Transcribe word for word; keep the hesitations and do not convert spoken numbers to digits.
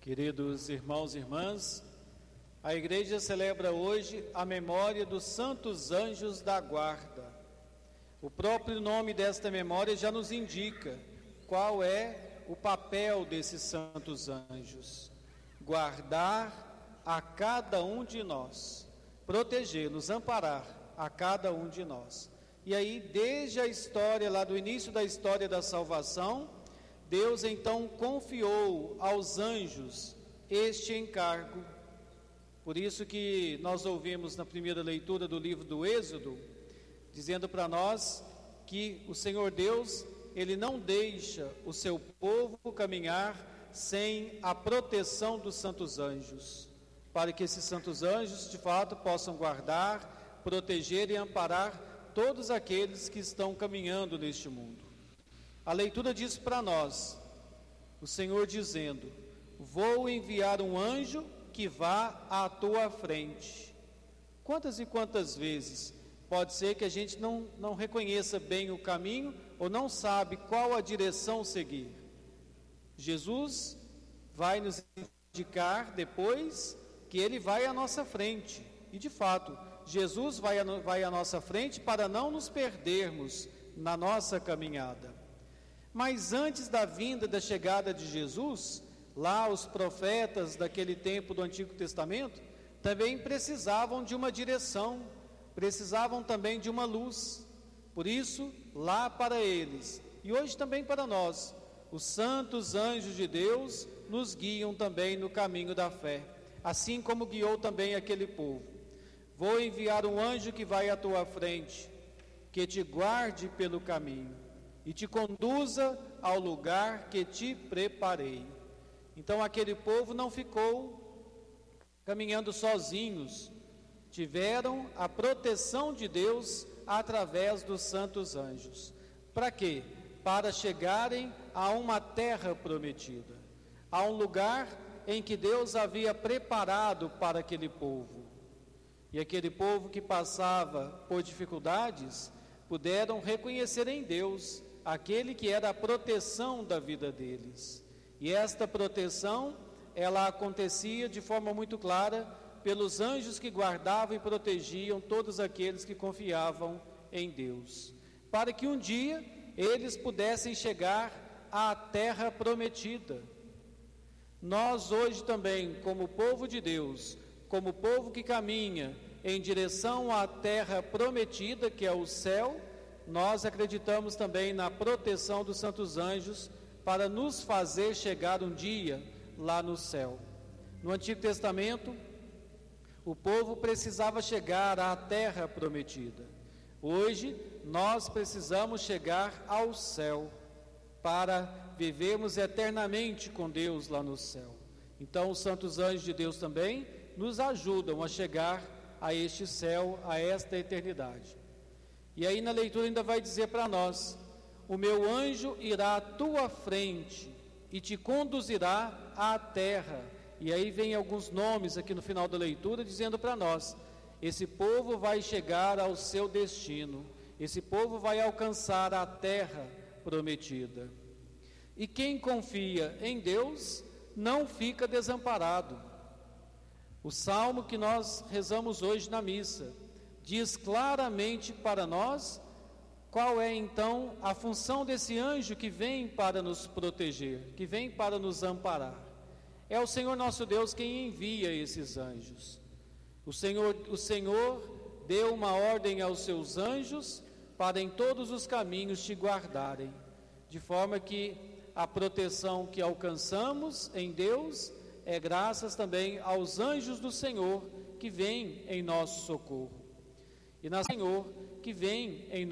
Queridos irmãos e irmãs, a igreja celebra hoje a memória dos santos anjos da guarda. O próprio nome desta memória já nos indica qual é o papel desses santos anjos: guardar a cada um de nós, proteger, nos amparar a cada um de nós. E aí, desde a história, lá do início da história da salvação, Deus então confiou aos anjos este encargo. Por isso que nós ouvimos na primeira leitura do livro do Êxodo, dizendo para nós que o Senhor Deus, Ele não deixa o seu povo caminhar sem a proteção dos santos anjos, para que esses santos anjos de fato possam guardar, proteger e amparar todos aqueles que estão caminhando neste mundo. A leitura diz para nós, o Senhor dizendo: vou enviar um anjo que vá à tua frente. Quantas e quantas vezes pode ser que a gente não, não reconheça bem o caminho ou não sabe qual a direção seguir? Jesus vai nos indicar depois que Ele vai à nossa frente. E de fato, Jesus vai, a, vai à nossa frente para não nos perdermos na nossa caminhada. Mas antes da vinda, da chegada de Jesus, lá os profetas daquele tempo do Antigo Testamento também precisavam de uma direção, precisavam também de uma luz. Por isso, lá para eles, e hoje também para nós, os santos anjos de Deus nos guiam também no caminho da fé, assim como guiou também aquele povo. Vou enviar um anjo que vai à tua frente, que te guarde pelo caminho e te conduza ao lugar que te preparei. Então aquele povo não ficou caminhando sozinhos, tiveram a proteção de Deus através dos santos anjos. Para quê? Para chegarem a uma terra prometida, a um lugar em que Deus havia preparado para aquele povo. E aquele povo que passava por dificuldades, puderam reconhecer em Deus aquele que era a proteção da vida deles. E esta proteção, ela acontecia de forma muito clara pelos anjos que guardavam e protegiam todos aqueles que confiavam em Deus, para que um dia eles pudessem chegar à terra prometida. Nós hoje também, como povo de Deus, como povo que caminha em direção à terra prometida, que é o céu, nós acreditamos também na proteção dos santos anjos para nos fazer chegar um dia lá no céu. No Antigo Testamento, o povo precisava chegar à terra prometida. Hoje, nós precisamos chegar ao céu para vivermos eternamente com Deus lá no céu. Então, os santos anjos de Deus também nos ajudam a chegar a este céu, a esta eternidade. E aí na leitura ainda vai dizer para nós: o meu anjo irá à tua frente e te conduzirá à terra. E aí vem alguns nomes aqui no final da leitura dizendo para nós: esse povo vai chegar ao seu destino, esse povo vai alcançar a terra prometida. E quem confia em Deus não fica desamparado. O salmo que nós rezamos hoje na missa diz claramente para nós qual é então a função desse anjo que vem para nos proteger, que vem para nos amparar. É o Senhor nosso Deus quem envia esses anjos. O Senhor, o Senhor deu uma ordem aos seus anjos para em todos os caminhos te guardarem, de forma que a proteção que alcançamos em Deus é graças também aos anjos do Senhor que vêm em nosso socorro. E na Senhor que vem em